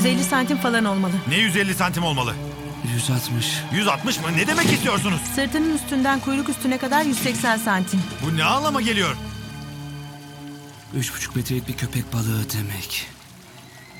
150 santim falan olmalı. Ne 150 santim olmalı? 160. 160 mı? Ne demek istiyorsunuz? Sırtının üstünden kuyruk üstüne kadar 180 santim. Bu ne anlama geliyor? 3,5 metrelik bir köpek balığı demek.